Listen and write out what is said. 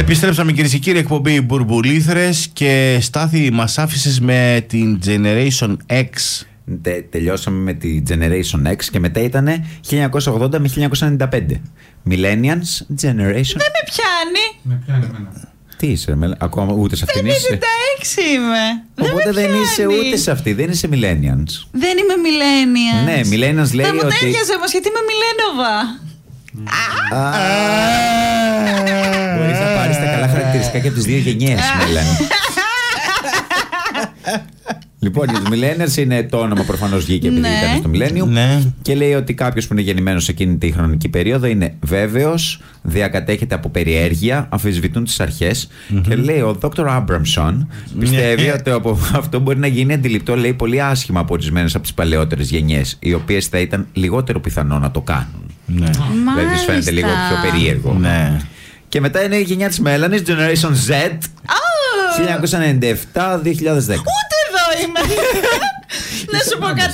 Επιστρέψαμε, κυρίες και κύριοι, εκπομπή Μπουρμπουλήθρες, και Στάθη, μας άφησες με την Generation X. Τελειώσαμε με τη Generation X και μετά ήταν 1980 με 1995. Millennials Generation. Δεν με πιάνει. Με πιάνει εμένα. Τι είσαι, ακόμα ούτε σε αυτήν είσαι? 56 είμαι. Οπότε δεν είσαι ούτε σε αυτή, δεν είσαι Millennials. Δεν είμαι Millennials. Ναι, Millennials λέει θα ότι... μου τέριαζε όμως, γιατί είμαι Millennials. Μπορείς να πάρεις τα καλά χαρακτηριστικά και από τις δύο γενιές, Μέλανη. Λοιπόν, για τους Millennials είναι το όνομα, προφανώς βγήκε επειδή ήταν στο Millennium. Ναι. Και λέει ότι κάποιος που είναι γεννημένος σε εκείνη τη χρονική περίοδο είναι βέβαιος, διακατέχεται από περιέργεια, αμφισβητούν τις αρχές. Και λέει ο Dr. Abramson πιστεύει ότι από αυτό μπορεί να γίνει αντιληπτό, λέει, πολύ άσχημα από ορισμένες από τις παλαιότερες γενιές, οι οποίες θα ήταν λιγότερο πιθανό να το κάνουν. Ναι. Δηλαδή τους φαίνεται λίγο πιο περίεργο. Ναι. Και μετά είναι η γενιά της Μέλανης, Generation Z, 1997-2010. Ούτε εδώ είμαι. Να σου πω κάτι.